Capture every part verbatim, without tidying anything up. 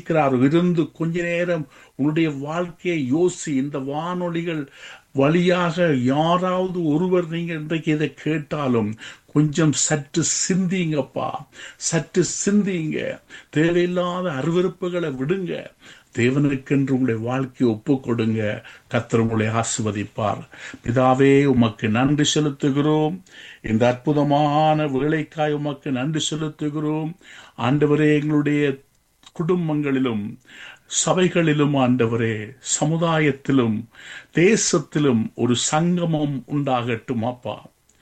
இருக்கிறார். இருந்து கொஞ்ச நேரம் உன்னுடைய வாழ்க்கையை யோசி. இந்த வானொலிகள் வழியாக யாராவது ஒருவர் நீங்க இன்றைக்கு இதை கேட்டாலும் கொஞ்சம் சற்று சிந்திங்கப்பா, சற்று சிந்திங்க. தேவையில்லாத அருவருப்புகளை விடுங்க. தேவனுக்கென்று உங்களுடைய வாழ்க்கையை ஒப்பு கொடுங்க. கர்த்தர் உங்களை ஆசீர்வதிப்பார். பிதாவே, உமக்கு நன்றி செலுத்துகிறோம். இந்த அற்புதமான வேளைக்காய் உமக்கு நன்றி செலுத்துகிறோம். ஆண்டவரே, எங்களுடைய குடும்பங்களிலும் சபைகளிலும் ஆண்டவரே, சமுதாயத்திலும் தேசத்திலும் ஒரு சங்கமம் உண்டாகட்டும் அப்பா.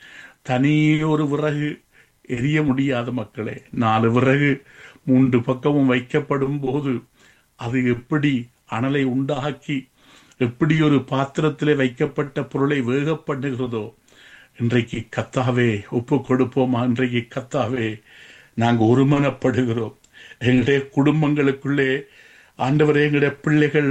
தனியே ஒரு விறகு எரிய முடியாத மக்களே, நாலு விறகு மூன்று பக்கமும் வைக்கப்படும் போது அது எப்படி அனலை உண்டாக்கி எப்படி ஒரு பாத்திரத்திலே வைக்கப்பட்ட பொருளை வேகப்படுகிறதோ, இன்றைக்கு கத்தாவே ஒப்பு கொடுப்போமா? இன்றைக்கு கத்தாவே நாங்கள் ஒருமனப்படுகிறோம். எங்களுடைய குடும்பங்களுக்குள்ளே ஆண்டவரே, எங்களுடைய பிள்ளைகள்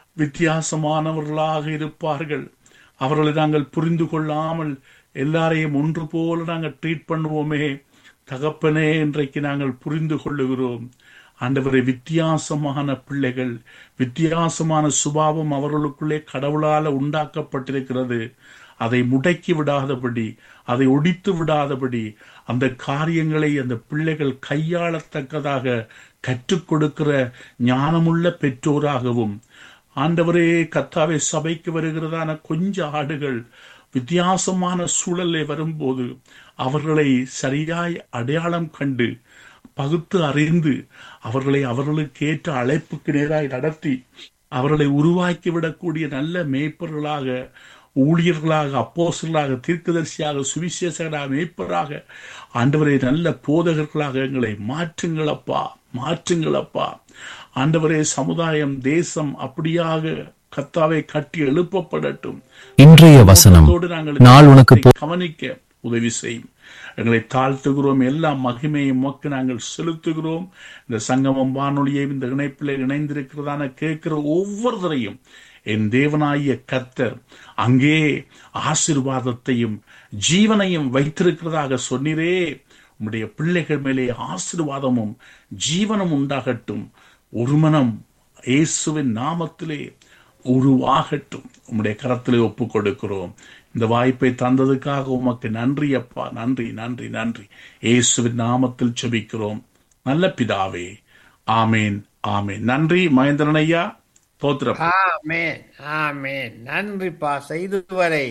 வித்தியாசமானவர்களாக இருப்பார்கள். அவர்களை நாங்கள் புரிந்து கொள்ளாமல் எல்லாரையும் ஒன்று போல நாங்கள் ட்ரீட் பண்ணுவோமே. தகப்பனே, இன்றைக்கு நாங்கள் புரிந்து கொள்ளுகிறோம். ஆண்டவரை, வித்தியாசமான பிள்ளைகள், வித்தியாசமான சுபாவம் அவர்களுக்குள்ளே கடவுளால் உண்டாக்கப்பட்டிருக்கிறது. அதை முடக்கி விடாதபடி, அதை ஒடித்து விடாதபடி, அந்த காரியங்களை அந்த பிள்ளைகள் கையாளத்தக்கதாக கற்றுக் கொடுக்கிற ஞானமுள்ள பெற்றோராகவும், ஆண்டவரே கர்த்தாவே, சபைக்கு வருகிறதான கொஞ்ச ஆடுகள் வித்தியாசமான சூழலை வரும்போது அவர்களை சரியாய் அடையாளம் கண்டு பகுத்து அறிந்து அவர்களை அவர்களுக்கு ஏற்ற அழைப்புக்கு நேராய் நடத்தி அவர்களை உருவாக்கிவிடக்கூடிய நல்ல மேய்ப்பர்களாக, ஊழியர்களாக, அப்போஸ்தலர்களாக, தீர்க்கதரிசியாக, சுவிசேஷகராக, மேய்ப்பராக, ஆண்டவரை நல்ல போதகர்களாக எங்களை மாற்றுங்களப்பா, மாற்றுங்களப்பா. ஆண்டவரே, சமுதாயம், தேசம் அப்படியாக கர்த்தாவை கட்டி எழுப்பப்படட்டும். இன்றைய வசனம் நாள் உனக்கு கவனிக்க உதவி செய்யும். எங்களை தாழ்த்துகிறோம். எல்லா மகிமையும் உமக்கு நாங்கள் செலுத்துகிறோம். இந்த சங்கமம் வானொலியை இந்த இணைப்பில் இணைந்திருக்கிறதான கேட்கிற ஒவ்வொருவரையும் என் தேவனாகிய கர்த்தர் அங்கே ஆசீர்வாதத்தையும் ஜீவனையும் வைத்திருக்கிறதாக சொன்னீரே. உம்முடைய பிள்ளைகள் மேலே ஆசீர்வாதமும் ஜீவனும் உண்டாகட்டும். ஒரு மனம் இயேசுவின் நாமத்திலே உருவாகட்டும். உம்முடைய கரத்திலே ஒப்பு கொடுக்கிறோம். இந்த வாய்ப்பை தந்ததுக்காக உமக்கு நன்றி அப்பா, நன்றி நன்றி நன்றி. இயேசுவின் நாமத்தில் ஜெபிக்கிறோம் நல்ல பிதாவே, ஆமேன் ஆமேன். நன்றி மகேந்திரன் ஐயா, தோத்திரம். ஆமேன் ஆமேன். நன்றி பாச. இதுவரை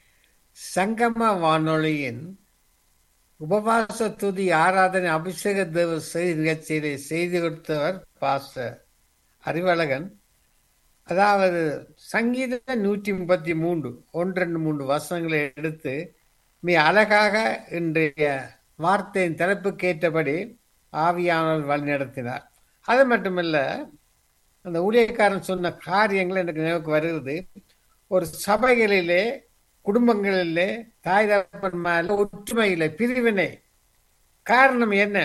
சங்கம வானொலியின் உபவாச துதி ஆராதனை அபிஷேக தேவ செய்தி நிகழ்ச்சியிலே செய்தி கொடுத்தவர் பாச அறிவழகன். அதாவது சங்கீத நூற்றி முப்பத்தி மூன்று ஒன்று ரெண்டு மூன்று வசனங்களை எடுத்து மிக அழகாக இன்றைய வார்த்தையின் தலைப்புக்கு ஏற்றபடி ஆவியானவர் வழிநடத்தினார். அது மட்டுமல்ல, அந்த ஊழியக்காரன் சொன்ன காரியங்கள் எனக்கு நினைவுக்கு வருகிறது. ஒரு சபைகளிலே, குடும்பங்களிலே, தாய் தகப்பன் மேல ஒற்றுமையிலே பிரிவினை. காரணம் என்ன?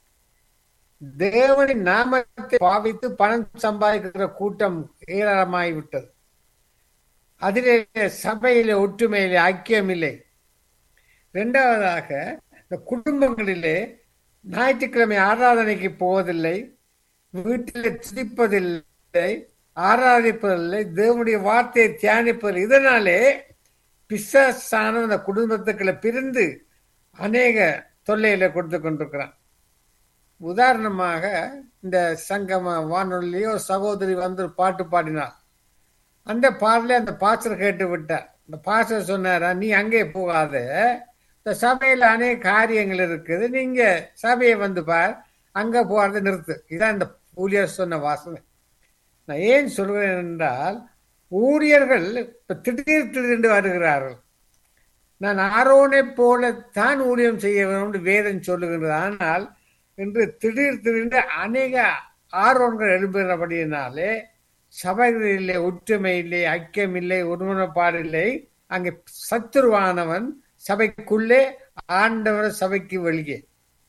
தேவனின் நாமத்தை பாவித்து பணம் சம்பாதிக்கிற கூட்டம் ஏராளமாகிவிட்டது. அதிலே சபையிலே ஒற்றுமையிலே ஐக்கியம் இல்லை. இரண்டாவதாக, இந்த குடும்பங்களிலே ஞாயிற்றுக்கிழமை ஆராதனைக்கு போவதில்லை, வீட்டிலே துதிப்பதில்லை, ஆராதிப்பதில்லை, தேவனுடைய வார்த்தையை தியானிப்பதில்லை. இதனாலே பிசாசான அந்த குடும்பத்துக்களை பிரிந்து அநேக தொல்லையில கொடுத்து கொண்டிருக்கிறான். உதாரணமாக, இந்த சங்கம வானொலியோ சகோதரி வந்து ஒரு பாட்டு பாடினார். அந்த பாடல அந்த பாஸ்டர் கேட்டு விட்டார். இந்த பாஸ்டர் சொன்னாரா, நீ அங்கே போகாத, இந்த சபையில அநேக காரியங்கள் இருக்குது, நீங்க சபையை வந்து பார், அங்க போறதை நிறுத்து. இதான் இந்த ஊழியர் சொன்ன வாசனை. நான் ஏன் சொல்கிறேன் என்றால், ஊழியர்கள் இப்ப திடீர் திடீர்ந்து வருகிறார்கள். நான் ஆரோனை போல தான் ஊழியம் செய்ய வேண்டும் வேதம் சொல்லுகின்றது. ஆனால் இன்று திடீர் திடீர்ந்து அநேக ஆர்வங்கள் எழுப்புகிறபடியினாலே சபைகளிலே ஒற்றுமை இல்லை, ஐக்கியம் இல்லை, ஒருமனப்பாடு இல்லை. அங்கே சத்துருவானவன் சபைக்குள்ளே, ஆண்டவர் சபைக்கு வெளியே.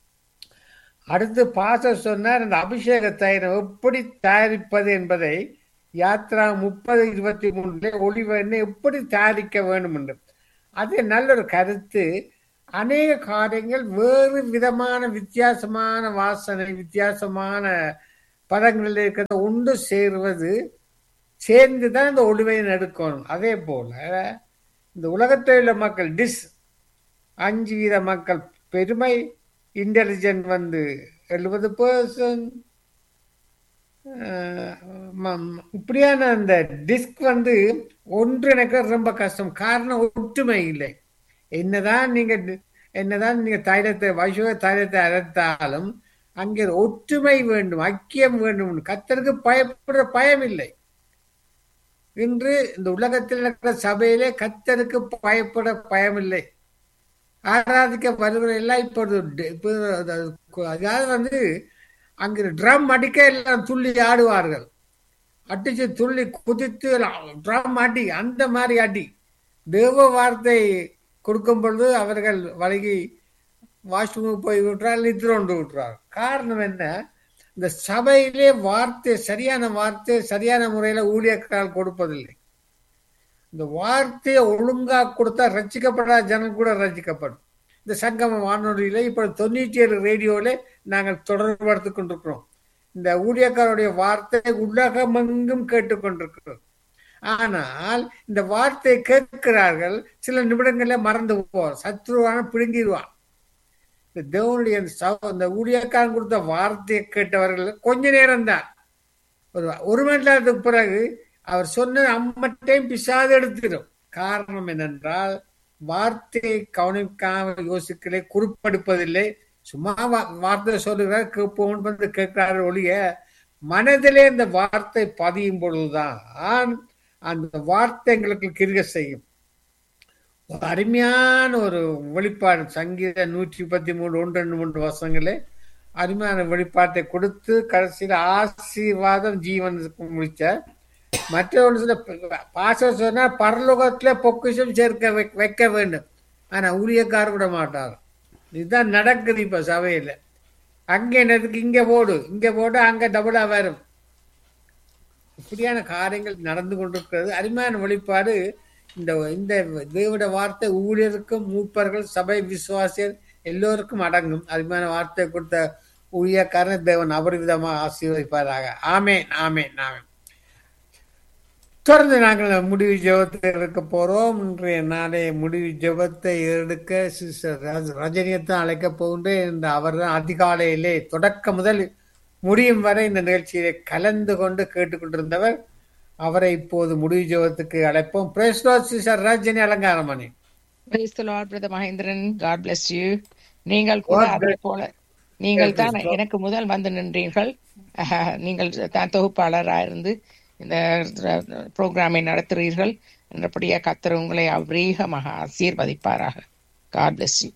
அடுத்து பாஸ்டர் சொன்னார், இந்த அபிஷேக தைலம் எப்படி தயாரிப்பது என்பதை யாத்ரா முப்பது இருபத்தி மூணுல ஒளிவ எண்ணெய் எப்படி தயாரிக்க வேண்டும் என்று. அது நல்ல ஒரு கருத்து. அநேக காரியங்கள் வேறு விதமான வித்தியாசமான வாசனை, வித்தியாசமான பதங்களில் இருக்கிறத ஒன்று சேர்வது சேர்ந்து தான் இந்த ஒளிவை எடுக்கணும். அதே போல இந்த உலகத்தில் உள்ள மக்கள் டிஸ் அஞ்சு வீத மக்கள் பெருமை இன்டெலிஜென்ட் வந்து எழுபது பர்சன்ட் இப்படியான அந்த டிஸ்க் வந்து ஒன்றிணைக்க ரொம்ப கஷ்டம். காரணம் ஒற்றுமை இல்லை. என்னதான் நீங்க என்னதான் நீங்க தைலத்தை வைசுவ தைலத்தை அரைத்தாலும் அங்கே ஒற்றுமை வேண்டும், ஐக்கியம் வேண்டும். கர்த்தருக்கு பயப்படுற பயம் இல்லை. இன்று இந்த உலகத்தில் இருக்கிற சபையிலே கர்த்தருக்கு பயப்பட பயம் இல்லை. ஆராதிக்க வருகிற எல்லாம் இப்பொழுது அதாவது வந்து அங்கு ட்ரம் அடிக்க எல்லாம் துள்ளி ஆடுவார்கள். அடிச்சு துள்ளி குதித்து ட்ரம் அடி, அந்த மாதிரி அடி. தேவ வார்த்தை கொடுக்கும் பொழுது அவர்கள் வழங்கி வாஷ்ரூமுக்கு போய் விட்டுறார், நித்திரோண்டு விட்டுறார். காரணம் என்ன? இந்த சபையிலே வார்த்தை சரியான வார்த்தை சரியான முறையில ஊழியக்கால் கொடுப்பதில்லை. இந்த வார்த்தையை ஒழுங்கா கொடுத்தா ரசிக்கப்படாத ஜனம் கூட ரசிக்கப்படும். இந்த சங்கம வானொலியில இப்ப தொண்ணூற்றி ஏழு ரேடியோல நாங்கள் தொடர்படுத்திக் கொண்டிருக்கிறோம். இந்த ஊழியக்காரருடைய வார்த்தை உலகமெங்கும் கேட்டுக்கொண்டிருக்கிறோம். ஆனால் இந்த வார்த்தையை கேட்கிறார்கள், சில நிமிடங்களே மறந்து போவார், சத்ருவான பிடுங்கிடுவான். இந்த தேவனுடைய இந்த ஊழியக்காரன் கொடுத்த வார்த்தையை கேட்டவர்கள் கொஞ்ச நேரம் தான், ஒரு ஒரு மணி நேரத்துக்கு பிறகு அவர் சொன்ன அம்மட்டையும் பிசாது எடுத்துடும். காரணம் என்னென்றால் வார்த்தையை கவனிக்காம யோசிக்கலை, குறிப்பெடுப்பதில்லை. சும்மா வார்த்தை சொல்லுகிறார், கேட்போம் வந்து கேட்கிறார் ஒழிய மனதிலே இந்த வார்த்தை பதியும் பொழுதுதான் அந்த வார்த்தை எங்களுக்கு கிரியை செய்யும். ஒரு அருமையான ஒரு வெளிப்பாடு சங்கீத நூற்றி முப்பத்தி மூணு ஒன்று ரெண்டு மூன்று வருஷங்களே அருமையான வெளிப்பாட்டை கொடுத்து கடைசியில் ஆசீர்வாதம் ஜீவனுக்கு முடிச்ச. மற்றவர்கள் பாச சொன்னா பரலோகத்துல பொக்கிஷம் சேர்க்க வைக்க வேண்டும், ஆனா ஊழியக்கார விட மாட்டார். இதுதான் நடக்குது இப்ப சபையில. அங்க என்னதுக்கு இங்க போடு, இங்க போடு, அங்க டபுளா வரும். இப்படியான காரியங்கள் நடந்து கொண்டிருக்கிறது. அருமையான வெளிப்பாடு. இந்த இந்த தேவட வார்த்தை ஊழியருக்கும் மூப்பர்கள் சபை விசுவாசியர் எல்லோருக்கும் அடங்கும். அருமையான வார்த்தை கொடுத்த ஊழியக்காரன் தேவன் அபரிவிதமாக ஆசீர்வதிப்பாராக. ஆமேன், ஆமேன், ஆமேன். தொடர்ந்து நாங்கள் முடிவு ஜெபத்தை எடுக்க போறோம். இன்றைய நாளே முடிவு ஜெபத்தை எடுக்க சிஸ்டர் ரஜினியத்தான் அழைக்க போகின்றேன். இந்த அவர் தான் அதிகாலையிலே தொடக்க முதல் முடியும் வரை இந்த நிகழ்ச்சியிலே கலந்து கொண்டு கேட்டுக்கொண்டிருந்தவர். அவரை இப்போது முடிவு ஜெபத்துக்கு அழைப்போம். Praise the Lord sister Rajini Alangaramani. Praise the Lord brother Mahendran. God bless you. நீங்கள் கூட அதே போல நீங்கள் தான் எனக்கு முதல் வந்து நின்றீர்கள். நீங்கள் தான் தொகுப்பாளராக இருந்து இந்த ப்ரோக்ராமை நடத்துகிறீர்கள். என்றபடியா கர்த்தர் உங்களை அவ்ரீகமாக ஆசீர்வதிப்பாராக. God bless you.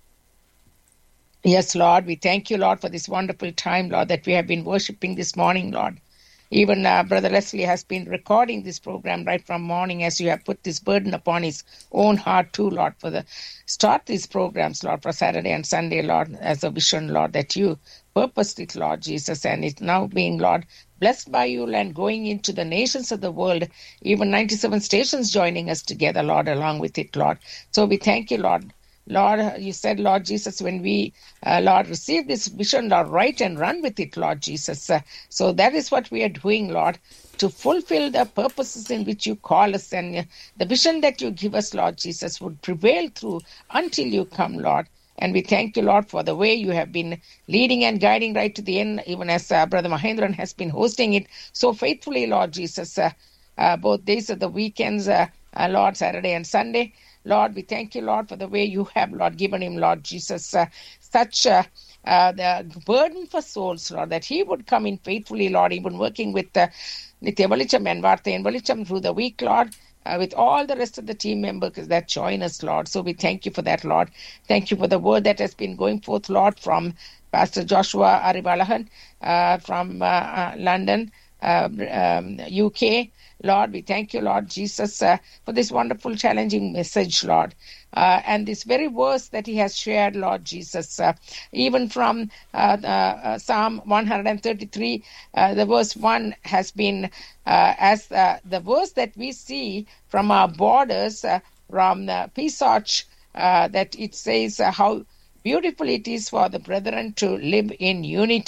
Yes, Lord, we thank you, Lord, for this wonderful time, Lord, that we have been worshiping this morning, Lord. Even uh, Brother Leslie has been recording this program right from morning, as you have put this burden upon his own heart too, Lord, for the start these programs, Lord, for Saturday and Sunday, Lord, as a vision, Lord, that you purposed it, Lord Jesus, and it's now being, Lord, blessed by you and going into the nations of the world, even ninety-seven stations joining us together, Lord, along with it, Lord. So we thank you, Lord. Lord, you said, Lord Jesus, when we, uh, Lord, receive this vision, Lord, write and run with it, Lord Jesus. Uh, so that is what we are doing, Lord, to fulfill the purposes in which you call us, and uh, the vision that you give us, Lord Jesus, would prevail through until you come, Lord. And we thank you, Lord, for the way you have been leading and guiding right to the end, even as uh, Brother Mahendran has been hosting it so faithfully, Lord Jesus, uh, uh, both days of the weekends, uh, uh, Lord, Saturday and Sunday. Lord, we thank you, Lord, for the way you have, Lord, given him, Lord Jesus, uh, such uh, uh, the burden for souls, Lord, that he would come in faithfully, Lord, even working with uh, Nithya Velicham and Vartha and Velicham through the week, Lord, uh, with all the rest of the team members that join us, Lord. So we thank you for that, Lord. Thank you for the word that has been going forth, Lord, from Pastor Joshua Arivalahan uh, from uh, uh, London, uh, um, U K. Lord, we thank you, Lord Jesus, uh, for this wonderful, challenging message, Lord. Uh, and this very verse that he has shared, Lord Jesus, uh, even from uh, the, uh, Psalm one thirty-three, uh, the verse one has been uh, as uh, the verse that we see from our borders, uh, from the Pesach, uh, that it says uh, how beautiful it is for the brethren to live in unity.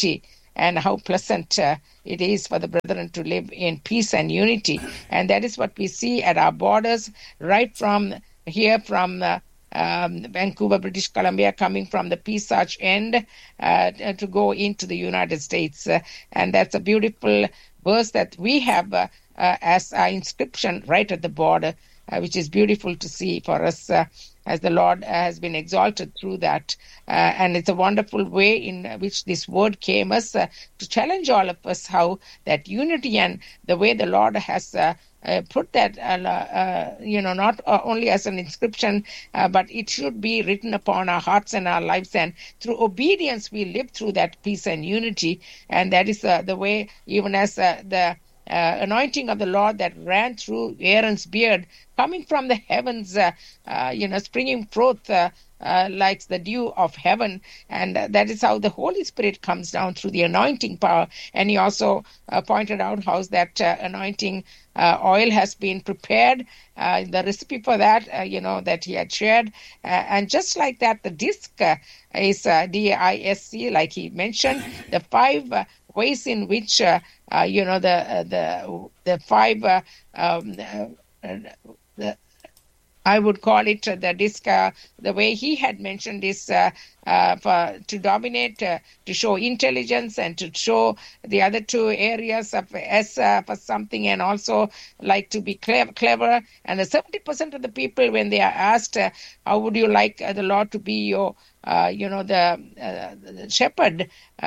and how pleasant uh, it is for the brethren to live in peace and unity. And that is what we see at our borders, right from here, from uh, um, Vancouver, British Columbia, coming from the Peace Arch end uh, to go into the United States. Uh, and that's a beautiful verse that we have uh, uh, as our inscription right at the border, uh, which is beautiful to see for us. Uh, as the Lord has been exalted through that. Uh, and it's a wonderful way in which this word came us uh, to challenge all of us how that unity and the way the Lord has uh, uh, put that, uh, uh, you know, not uh, only as an inscription, uh, but it should be written upon our hearts and our lives. And through obedience, we live through that peace and unity. And that is uh, the way, even as uh, the Uh, anointing of the Lord that ran through Aaron's beard, coming from the heavens, uh, uh, you know, springing forth uh, uh, like the dew of heaven. And uh, that is how the Holy Spirit comes down through the anointing power. And he also uh, pointed out how that uh, anointing uh, oil has been prepared, uh, the recipe for that, uh, you know, that he had shared. Uh, and just like that, the disc uh, is uh, D I S C, like he mentioned, the five uh, ways in which uh, uh, you know the uh, the the five uh, um, uh, the, I would call it uh, the disc, uh, the way he had mentioned is uh, uh, for, to dominate, uh, to show intelligence, and to show the other two areas of S uh, for something, and also like to be clever. clever. And the seventy percent of the people, when they are asked, uh, how would you like uh, the Lord to be your, uh, you know, the, uh, the shepherd, uh,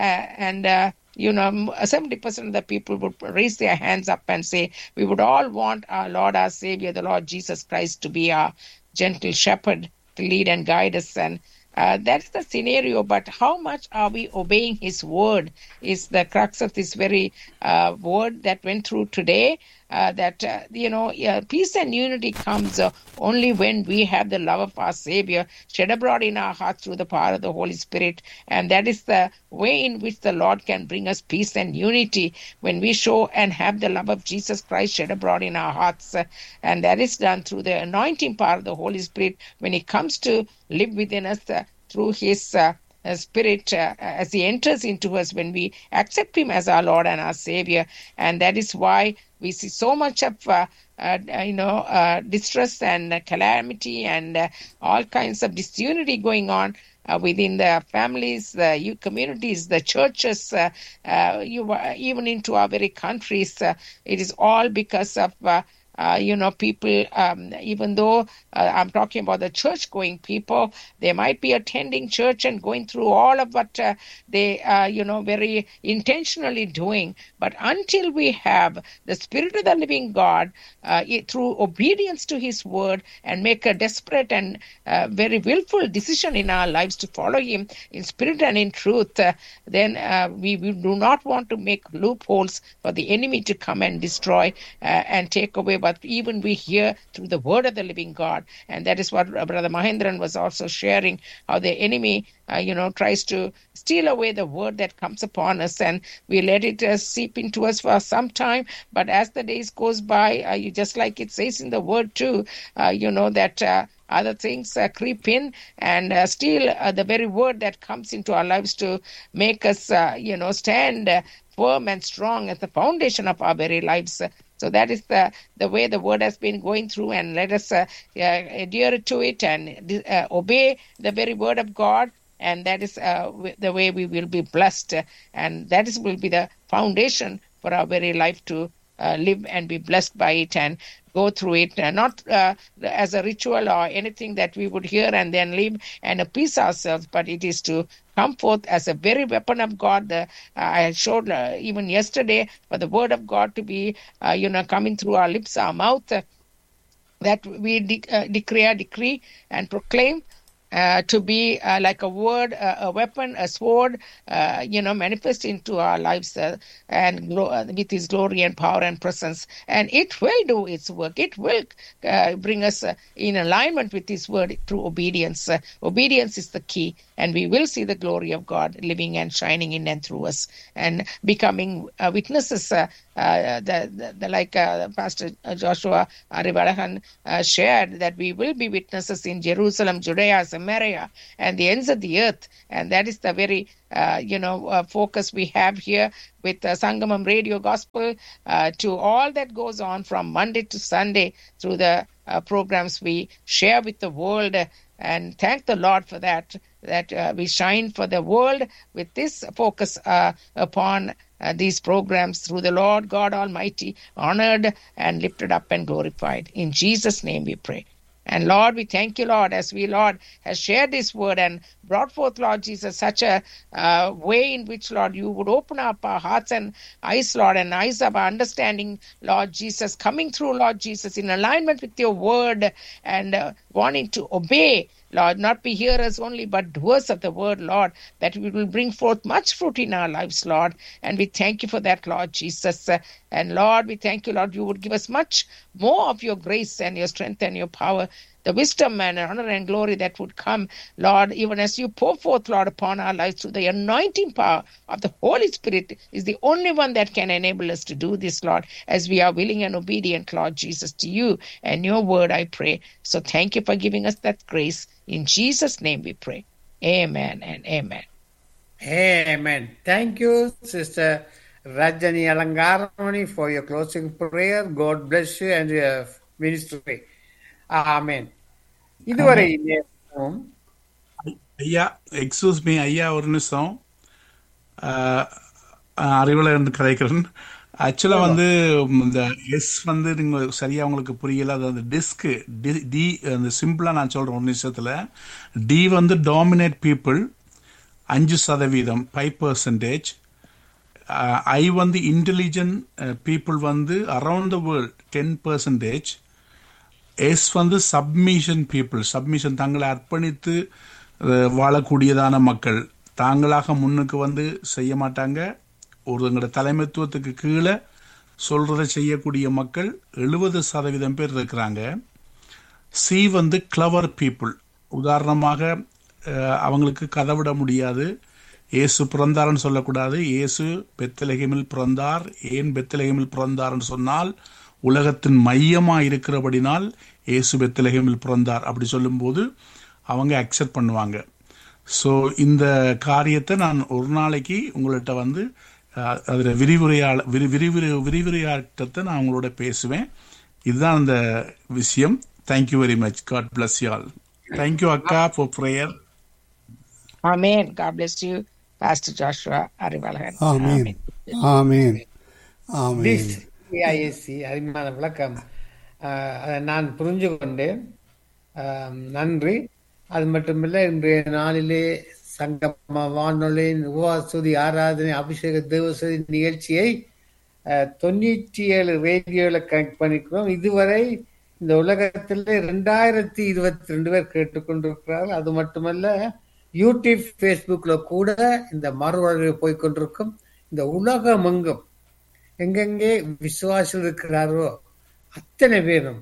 and uh, you know, seventy percent of the people would raise their hands up and say, we would all want our Lord, our Savior, the Lord Jesus Christ, to be our gentle shepherd, to lead and guide us. And uh, that's the scenario. But how much are we obeying his word is the crux of this very uh, word that went through today. Uh, that, uh, you know, uh, peace and unity comes uh, only when we have the love of our Savior shed abroad in our hearts through the power of the Holy Spirit. And that is the way in which the Lord can bring us peace and unity, when we show and have the love of Jesus Christ shed abroad in our hearts. Uh, and that is done through the anointing power of the Holy Spirit when he comes to live within us uh, through his uh, Uh, Spirit uh, as he enters into us when we accept him as our Lord and our Savior. And that is why we see so much of uh, uh, you know uh, distress and uh, calamity and uh, all kinds of disunity going on uh, within the families, the youth communities, the churches, uh, uh, you, uh, even into our very countries. Uh, it is all because of uh, Uh, you know, people, um, even though uh, I'm talking about the church-going people, they might be attending church and going through all of what uh, they, uh, you know, very intentionally doing. But until we have the Spirit of the living God, uh, it, through obedience to his word, and make a desperate and uh, very willful decision in our lives to follow him in spirit and in truth, uh, then uh, we, we do not want to make loopholes for the enemy to come and destroy uh, and take away. But even we hear through the word of the living God. And that is what Brother Mahendran was also sharing, how the enemy, uh, you know, tries to steal away the word that comes upon us. And we let it uh, seep into us for some time. But as the days goes by, uh, you just like it says in the word too, uh, you know, that uh, other things uh, creep in and uh, steal uh, the very word that comes into our lives to make us, uh, you know, stand uh, firm and strong at the foundation of our very lives. So that is the, the way the word has been going through, and let us uh, uh, adhere to it and uh, obey the very word of God. And that is uh, the way we will be blessed. And that is will be the foundation for our very life to uh, live and be blessed by it and go through it, uh, not uh, as a ritual or anything that we would hear and then leave and appease ourselves, but it is to come forth as a very weapon of God. Uh, I showed uh, even yesterday for the word of God to be, uh, you know, coming through our lips, our mouth, uh, that we de- uh, declare, decree, and proclaim. Uh, to be uh, like a word, uh, a weapon, a sword, uh, you know, manifest into our lives uh, and glo- uh, with his glory and power and presence. And it will do its work. It will uh, bring us uh, in alignment with his word through obedience. Uh, obedience is the key. and we will see the glory of God living and shining in and through us, and becoming uh, witnesses, uh, uh, the, the, the like uh, Pastor Joshua Arivalahan uh, shared, that we will be witnesses in Jerusalem, Judea, Samaria, and the ends of the earth. And that is the very uh, you know uh, focus we have here with uh, Sangamam Radio Gospel, uh, to all that goes on from Monday to Sunday through the uh, programs we share with the world. And thank the Lord for that, that uh, we shine for the world with this focus uh, upon uh, these programs, through the Lord God Almighty, honored and lifted up and glorified. In Jesus' name we pray. And Lord, we thank you, Lord, as we, Lord, has shared this word and brought forth, Lord Jesus, such a uh, way in which, Lord, you would open up our hearts and eyes, Lord, and eyes of our understanding, Lord Jesus, coming through, Lord Jesus, in alignment with your word, and uh, wanting to obey, Lord, not be hearers only, but doers of the word, Lord, that we will bring forth much fruit in our lives, Lord. And we thank you for that, Lord Jesus. Uh, and Lord, we thank you, Lord, you would give us much more of your grace and your strength and your power, the wisdom and honor and glory that would come, Lord, even as you pour forth, Lord, upon our lives through the anointing power of the Holy Spirit is the only one that can enable us to do this, Lord, as we are willing and obedient, Lord Jesus, to you and your word, I pray. So thank you for giving us that grace. In Jesus' name we pray. Amen and amen. Amen. Thank you, Sister Rajani Alangaramani, for your closing prayer. God bless you and your ministry. Amen. இதுவரை நேரமும் ஐயா excuse me ஐயா, ஒரு நிமிஷம் அறிவுல கதைக்கிறேன். ஆக்சுவலாக வந்து இந்த எஸ் வந்து நீங்கள் சரியாக உங்களுக்கு புரியல. அது அந்த டிஸ்க்கு டி டி அந்த சிம்பிளாக நான் சொல்கிறேன் ஒரு நிமிஷத்தில். டி வந்து டாமினேட் பீப்புள் அஞ்சு சதவீதம் ஃபைவ் பர்சன்டேஜ். ஐ வந்து இன்டெலிஜென்ட் பீப்புள் வந்து around the world ten percentage. S வந்து சப்மிஷன் பீப்புள், சப்மிஷன் தங்களை அர்ப்பணித்து வாழக்கூடியதான மக்கள், தாங்களாக முன்னுக்கு வந்து செய்ய மாட்டாங்க, ஒருவங்களோட தலைமைத்துவத்துக்கு கீழே சொல்றதை செய்யக்கூடிய மக்கள் எழுபது சதவீதம் பேர் இருக்கிறாங்க. சி வந்து கிளவர் பீப்புள், உதாரணமாக அவங்களுக்கு கதவிட முடியாது, இயேசு பிறந்தார்னு சொல்லக்கூடாது. இயேசு பெத்லகேமில் பிறந்தார். ஏன் பெத்லகேமில் பிறந்தார்னு சொன்னால் உலகத்தின் மையமாக இருக்கிறபடினால் இயேசு பெத்லகேமில் பிறந்தார் அப்படி சொல்லும்போது அவங்க அக்செப்ட் பண்ணுவாங்க. ஸோ இந்த காரியத்தை நான் ஒரு நாளைக்கு உங்கள்கிட்ட வந்து அதில் விரிவுரையாள விரி விரிவுரை விரிவுரையாட்டத்தை நான் உங்களோட பேசுவேன். இதுதான் அந்த விஷயம். Thank you very much. God bless you all. Thank you அக்கா for prayer. Amen. God bless you, Pastor Joshua Arivalahan. Amen. Amen. Amen. ISC அருமையான விளக்கம், அதை நான் புரிஞ்சு கொண்டேன். நன்றி. அது மட்டுமில்லை, இன்றைய நாளிலே சங்கம வானொலியின் உபவாசதி ஆராதனை அபிஷேக தேவசதி நிகழ்ச்சியை தொண்ணூற்றி ஏழு ரேடியோவில் கனெக்ட் பண்ணிக்கிறோம். இதுவரை இந்த உலகத்தில் ரெண்டாயிரத்தி இருபத்தி ரெண்டு பேர் கேட்டுக்கொண்டிருக்கிறார்கள். அது மட்டுமல்ல, யூடியூப் ஃபேஸ்புக்ல கூட இந்த மறுவழி போய்கொண்டிருக்கும். இந்த உலகம் எங்கும் எங்கெங்கே விசுவாசிகள் இருக்கிறாரோ அத்தனை பேரும்,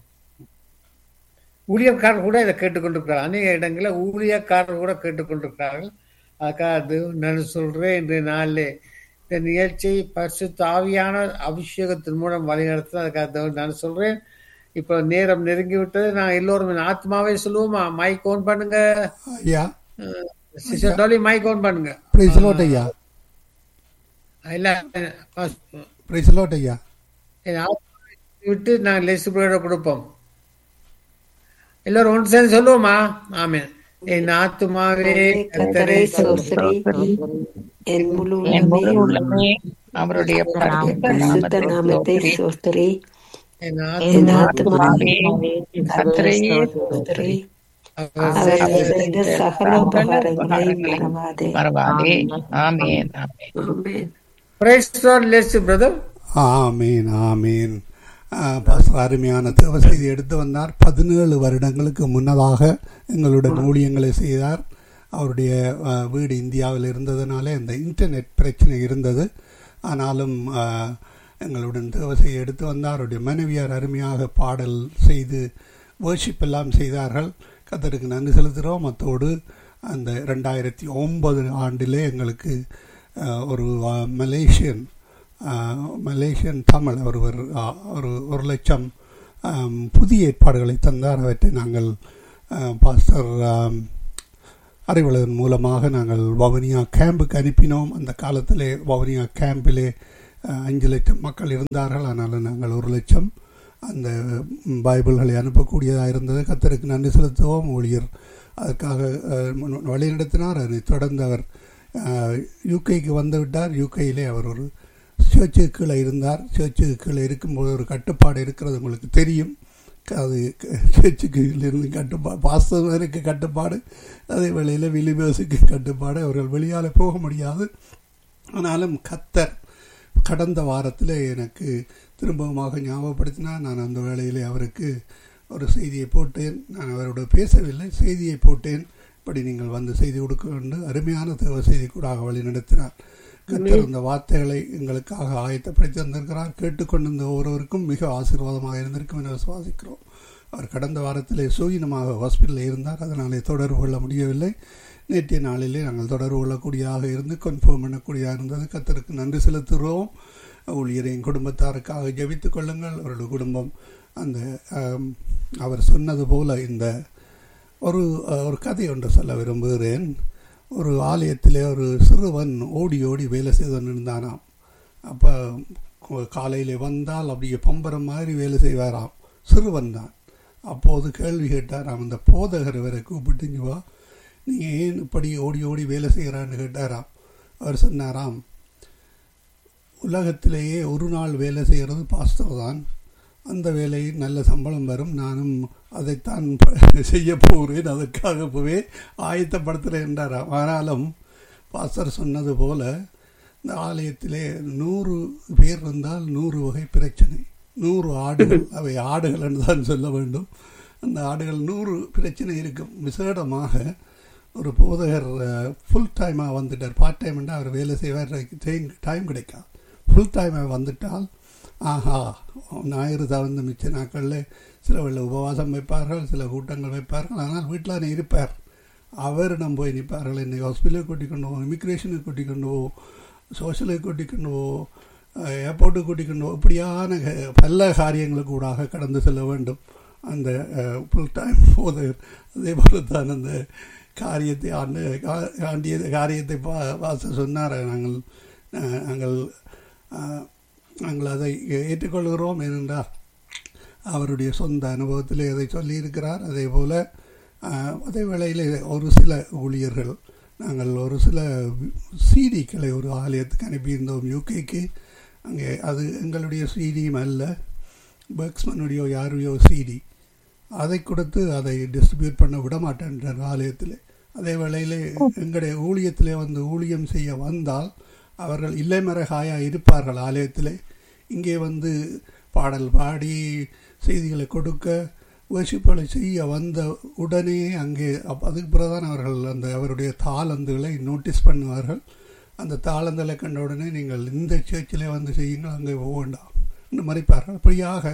ஊழியக்காரர் கூட இதை கேட்டுக்கொண்டிருக்கிறார். அநேக இடங்களில் ஊழியக்காரர் கூட கேட்டுக்கொண்டிருக்கிறார்கள். அதுக்காக அது நான் சொல்றேன், இன்றைய நாளில் இந்த நிகழ்ச்சி பரிசுத்த ஆவியான அபிஷேகத்தின் மூலம் வழிநடத்த அதுக்காக நான் சொல்றேன். இப்ப நேரம் நெருங்கி விட்டது. நான் எல்லோரும் ஆத்மாவே சொல்லுவோமா? மைக் ஓன் பண்ணுங்க ஐயா. சிஸ்டர் மைக் ஓன் பண்ணுங்க. பிரைஸ் லார்ட் ஐயா. இல்ல பிரைஸ் லார்ட் ஐயா. விட்டு நாங்கள் லெஸ் பிரேயரை கொடுப்போம். எல்லாரும் ஒன்று சேர்ந்து சொல்லுவோமா? ஆமென். என் ஆத்துமாவே கர்த்தரை ஸ்தோத்திரி, என் முழு உள்ளமே அவருடைய பரிசுத்த நாமத்தை ஸ்தோத்திரி. என் என் ஆத்துமாவே கர்த்தரை ஸ்தோத்திரி, அவர் செய்த சகல உபகாரங்களை மறவாதே. மறவாதே. ஆமென். ஆமென். Praise the Lord. Less brother. ஆமீன் ஆமீன். அருமையான தேவ செய்தி எடுத்து வந்தார். பதினேழு வருடங்களுக்கு முன்னதாக எங்களுடன் ஊழியங்களை செய்தார். அவருடைய வீடு இந்தியாவில் இருந்ததுனாலே இந்த இன்டர்நெட் பிரச்சனை இருந்தது. ஆனாலும் எங்களுடன் தேவ செய்தி எடுத்து வந்தார். அவருடைய மனைவியார் அருமையாக பாடல் செய்து வர்ஷிப் எல்லாம் செய்தார்கள். கர்த்தருக்கு நன்றி செலுத்துகிறோம். அத்தோடு அந்த ரெண்டாயிரத்தி ஒன்பது ஆண்டிலே எங்களுக்கு ஒரு மலேசியன் மலேசியன் தமிழ் ஒருவர் ஒரு ஒரு லட்சம் புதிய ஏற்பாடுகளை தந்தார். அவற்றை நாங்கள் பாஸ்டர் அறிவலன் மூலமாக நாங்கள் வவுனியா கேம்புக்கு அனுப்பினோம். அந்த காலத்திலே வவுனியா கேம்பிலே அஞ்சு லட்சம் மக்கள் இருந்தார்கள். ஆனாலும் நாங்கள் ஒரு லட்சம் அந்த பைபிள்களை அனுப்பக்கூடியதாக இருந்தது. கர்த்தருக்கு நன்றி செலுத்துவோம். ஊழியர் அதற்காக வழிநடத்தினார். அதனை தொடர்ந்து அவர் யூகேக்கு வந்து விட்டார். யூகேயிலே அவர் ஒரு சர்ச்சுக்கு கீழே இருந்தார். சர்ச்சுக்கு கீழே இருக்கும்போது ஒரு கட்டுப்பாடு இருக்கிறது உங்களுக்கு தெரியும். அது சர்ச்சுக்கு இருந்து கட்டுப்பாடு, பாஸ்டருக்கு கட்டுப்பாடு, அதே வேளையில் விலிபர்ஸுக்கு கட்டுப்பாடு. அவர்கள் வெளியால் போக முடியாது. ஆனாலும் கர்த்தர் கடந்த வாரத்தில் எனக்கு திரும்பமாக ஞாபகப்படுத்தினார். நான் அந்த வேளையிலே அவருக்கு ஒரு செய்தியை போட்டேன். நான் அவரோட பேசவில்லை, செய்தியை போட்டேன். இப்படி நீங்கள் வந்து செய்தி கொடுக்க வேண்டும், அருமையான தேவ செய்தி கூட வழி நடத்தினார். கர்த்தர் அந்த வார்த்தைகளை எங்களுக்காக ஆயத்தப்படுத்தி வந்திருக்கிறார். கேட்டுக்கொண்டிருந்த ஒவ்வொருவருக்கும் மிக ஆசீர்வாதமாக இருந்திருக்கும் என விசுவாசிக்கிறோம். அவர் கடந்த வாரத்திலே சுயினமாக ஹாஸ்பிட்டலில் இருந்தார். அதனாலே தொடர்பு கொள்ள முடியவில்லை. நேற்றைய நாளிலே நாங்கள் தொடர்பு கொள்ளக்கூடியதாக இருந்து கன்ஃபார்ம் பண்ணக்கூடியதாக இருந்தது. கர்த்தருக்கு நன்றி செலுத்துகிறோம். ஊழியரின் குடும்பத்தாருக்காக ஜெபித்துக் கொள்ளுங்கள். அவருடைய குடும்பம் அந்த அவர் சொன்னது போல இந்த ஒரு ஒரு கதை ஒன்று சொல்ல விரும்புகிறேன். ஒரு ஆலயத்திலே ஒரு சிறுவன் ஓடி ஓடி வேலை செய்து இருந்தானாம். அப்போ காலையில் வந்தால் அப்படியே பம்பரம் மாதிரி வேலை செய்வாராம். சிறுவன் தான். அப்போது கேள்வி கேட்டாராம். அந்த போதகர் வரை கூப்பிட்டுங்க வா, நீங்கள் ஏன் இப்படி ஓடி ஓடி வேலை செய்கிறான்னு கேட்டாராம். அவர் சொன்னாராம், உலகத்திலேயே ஒரு நாள் வேலை செய்கிறது பாஸ்டர் தான். அந்த வேலையில் நல்ல சம்பளம் வரும். நானும் அதைத்தான் செய்ய போகிறேன், அதற்காக போவே ஆயத்தப்படுத்துகிறேன் என்றாராம். ஆனாலும் பாஸ்டர் சொன்னது போல இந்த ஆலயத்திலே நூறு பேர் இருந்தால் நூறு வகை பிரச்சனை, நூறு ஆடுகள், அவை ஆடுகள் என்று தான் சொல்ல வேண்டும். அந்த ஆடுகள் நூறு பிரச்சனை இருக்கும். விசேடமாக ஒரு போதகர் ஃபுல் டைமாக வந்துட்டார். பார்ட் டைம் என்றால் அவர் வேலை செய்வார், டைம் கிடைக்காது. ஃபுல் டைமாக வந்துட்டால் ஆஹா, ஞாயிறு தவிர்த்து மிச்ச நாட்களில் சில வெள்ள உபவாசம் வைப்பார்கள், சில கூட்டங்கள் வைப்பார்கள். ஆனால் வீட்டில் இருப்பார். அவரிடம் போய் நிற்பார்கள். என்னை ஹாஸ்பிட்டலுக்கு கூட்டிக் கொண்டு போவோம், இமிக்ரேஷனுக்கு கூட்டிக் கொண்டு போவோம், சோஷலுக்கு கூட்டிக் கொண்டு போவோம், ஏர்போர்ட்டுக்கு கூட்டிக் கொண்டு போவோம். இப்படியான பல காரியங்களுக்கு கூடாக கடந்து செல்ல வேண்டும் அந்த ஃபுல் டைம் போதகர். அதே போல தான் அந்த காரியத்தை ஆண்டு ஆண்டிய காரியத்தை பா வாச சொன்னார். நாங்கள் நாங்கள் நாங்கள் அதை ஏற்றுக்கொள்கிறோம். ஏனென்றால் அவருடைய சொந்த அனுபவத்தில் அதை சொல்லியிருக்கிறார். அதே போல் அதே வேளையில் ஒரு சில ஊழியர்கள் நாங்கள் ஒரு சில சீடிக்களை ஒரு ஆலயத்துக்கு அனுப்பியிருந்தோம் யூகேக்கு. அங்கே அது எங்களுடைய சீடியும் அல்ல, பெக்ஸ்மனுடைய யாருடைய சீடி. அதை கொடுத்து அதை டிஸ்ட்ரிபியூட் பண்ண விட மாட்டேன்றார் ஆலயத்தில். அதே வேளையில் எங்களுடைய ஊழியத்திலே வந்து ஊழியம் செய்ய வந்தால் அவர்கள் இல்லைமறைகாயாக இருப்பார்கள் ஆலயத்தில். இங்கே வந்து பாடல் பாடி செய்திகளை கொடுக்க வர்ஷிப்புகளை செய்ய வந்த உடனே அங்கே அதுக்கு பிறகுதான் அவர்கள் அந்த அவருடைய தாளந்துகளை நோட்டீஸ் பண்ணுவார்கள். அந்த தாளந்துகளை கண்ட உடனே நீங்கள் இந்த சேர்ச்சிலே வந்து செய்யுங்கள், அங்கே போக வேண்டாம் என்று மறைப்பார்கள். அப்படியாக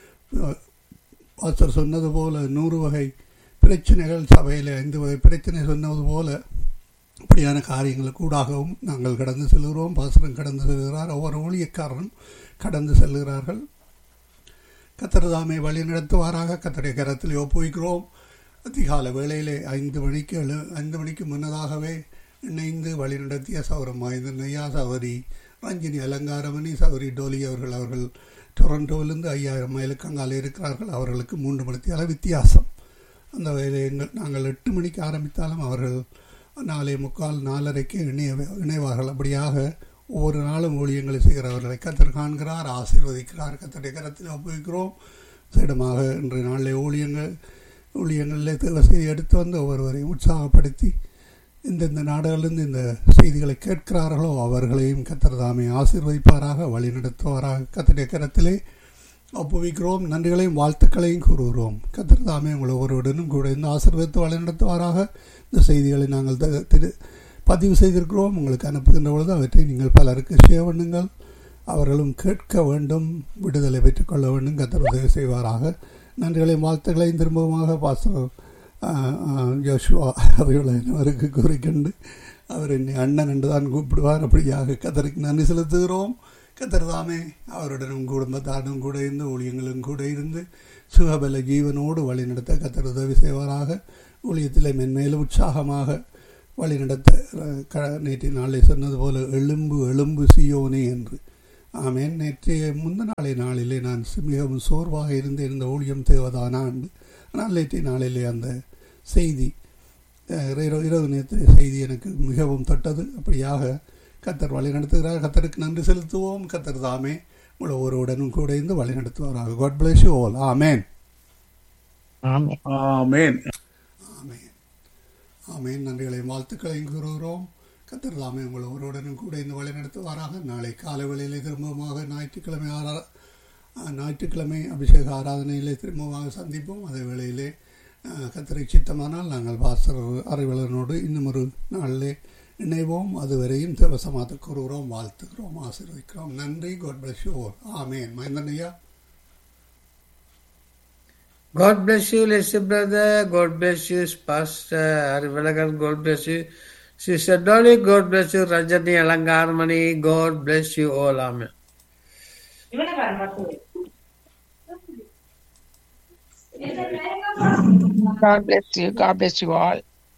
பாஸ்டர் சொன்னது போல நூறு வகை பிரச்சனைகள் சபையில் ஐந்து வகை பிரச்சனை சொன்னது போல இப்படியான காரியங்களுக்கு கூடாகவும் நாங்கள் கடந்து செல்கிறோம். பாஸ்டரும் கடந்து செல்கிறார், ஒவ்வொரு ஊழியக்காரரும் கடந்து செல்கிறார்கள். கர்த்தர் தாமே வழி நடத்துவாராக. கர்த்தருடைய கரத்தில் ஒப்புவிக்கிறோம். அதிகாலை வேளையிலே ஐந்து மணிக்கு எழு ஐந்து மணிக்கு முன்னதாகவே இணைந்து வழி நடத்திய சௌரம் மாய்ந்தனையா, சௌரி ரஞ்சினி அலங்காரமணி, சௌரி டோலி அவர்கள் அவர்கள் டொரண்டோவிலிருந்து ஐயாயிரம் மைலுக்கு அங்காலே இருக்கிறார்கள். அவர்களுக்கு மூன்று மணித்தியால வித்தியாசம். அந்த வேலையை எங்கள் நாங்கள் எட்டு மணிக்கு ஆரம்பித்தாலும் அவர்கள் நாலே முக்கால் நாலரைக்கு இணைய இணைவார்கள். அப்படியாக ஒவ்வொரு நாளும் ஊழியங்களை செய்கிறவர்களை கர்த்தர் காண்கிறார், ஆசீர்வதிக்கிறார். கர்த்தருடைய கரத்தில் ஒப்புவிக்கிறோம். சிடமாக இன்றைய நாளில் ஊழியங்கள் ஊழியங்களில் தேவசெய்தி எடுத்து வந்து ஒவ்வொருவரையும் உற்சாகப்படுத்தி இந்தந்த நாடுகளிலிருந்து இந்த செய்திகளை கேட்கிறார்களோ அவர்களையும் கர்த்தர் தாமே ஆசீர்வதிப்பாராக, வழி நடத்துவாராக. கர்த்தருடைய கரத்திலே ஒப்புவிக்கிறோம். நன்றிகளையும் வாழ்த்துக்களையும் கூறுகிறோம். கர்த்தர் தாமே உங்களை ஒவ்வொருவருடனும் கூட இந்த ஆசீர்வதித்து வழி நடத்துவாராக. இந்த செய்திகளை நாங்கள் திரு பதிவு செய்திருக்கிறோம். உங்களுக்கு அனுப்புகின்ற பொழுது அவற்றை நீங்கள் பலருக்கு ஷேர் பண்ணுங்கள். அவர்களும் கேட்க வேண்டும், விடுதலை பெற்றுக்கொள்ள வேண்டும். கர்த்தர் உதவி செய்வாராக. நன்றிகளையும் வாழ்த்துக்களையும் திரும்பமாக பாஸ்டர் ஜோஷுவா அவர்களுக்கு கூறிக்கொண்டு அவர் என்னை அண்ணன் என்று தான் கூப்பிடுவார். அப்படியாக கத்தருக்கு நன்றி செலுத்துகிறோம். கத்தர் தாமே அவருடனும் குடும்பத்தாரும் கூட இருந்து ஊழியங்களும் கூட இருந்து சுகபல ஜீவனோடு வழிநடத்த கத்தர் உதவி செய்வாராக. ஊழியத்தில் மென்மேலும் உற்சாகமாக வழிநடத்த நேற்றைய நாளை சொன்னது போல எலும்பு எலும்பு சியோனே என்று. ஆமேன். நேற்றைய முந்த நாளை நாளிலே நான் மிகவும் சோர்வாக இருந்து இருந்த ஊழியம் தேவதானா என்று. ஆனால் நேற்றைய நாளிலே அந்த செய்தி இரவு நேற்றைய செய்தி எனக்கு மிகவும் தொட்டது. அப்படியாக கத்தர் வழி நடத்துகிறார். கத்தருக்கு நன்றி செலுத்துவோம். கத்தர் தாமே உங்களை ஒருவருடனும் கூட இருந்து வழி நடத்துவாராக. God bless you all. ஆமேன். ஆமென். ஆமென். ஆமேன். ஆமேன். நன்றிகளையும் வாழ்த்துக்களையும் கூறுகிறோம். கத்தர் தாமே உங்களை ஒருவருடனும் கூட இருந்து வழி நடத்துவாராக. நாளை காலை வேளையிலே திரும்பமாக ஞாயிற்றுக்கிழமை ஆரா ஞாயிற்றுக்கிழமை அபிஷேக ஆராதனையிலே திரும்பமாக சந்திப்போம். அதே வேளையிலே கத்தரை சித்தமானால் நாங்கள் பாஸ்டர் அறிவாளனோடு இன்னும் ஒரு நாளிலே இணைவோம். அதுவரையும் தேவசமாத்த கூறுகிறோம், வாழ்த்துக்கிறோம், ஆசீர்வதிக்கிறோம். நன்றி. God bless you all. ஆமேன். மகேந்திரன் ஐயா. God bless you, Leslie brother. God bless you, Pastor Arivalan. God bless you, Sister Dolly. God bless you, Rajani Alangarmani. God bless you all. Amen. God bless you. God bless you all.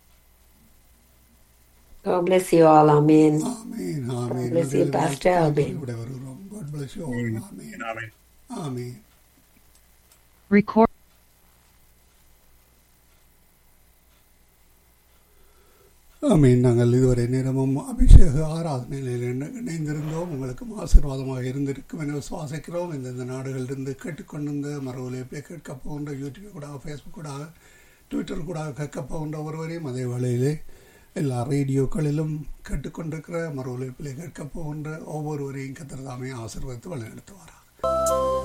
God bless you all. Amen. Amen. God amen. bless you, Pastor Albin. விட வருகிறோம். God bless you all. Amen. Amen. Amen. Record. ஆமீன். நாங்கள் இதுவரை நேரமும் அபிஷேக ஆராதனையில் இணைந்திருந்தோம். உங்களுக்கும் ஆசீர்வாதமாக இருந்திருக்கும் என சுவாசிக்கிறோம். இந்தந்த நாடுகளிலிருந்து கேட்டுக்கொண்டிருந்த மறுவலைப்பை கேட்க போகின்ற யூடியூப் கூட, ஃபேஸ்புக் கூட, ட்விட்டர் கூட கேட்க போகின்ற ஒருவரையும் அதே வேளையிலே எல்லா ரேடியோக்களிலும் கேட்டுக்கொண்டிருக்கிற மறுவலைப்பிலே கேட்க போகின்ற ஒவ்வொருவரையும் கத்தர் தாமே ஆசீர்வதித்து வழிநடத்துவாராக.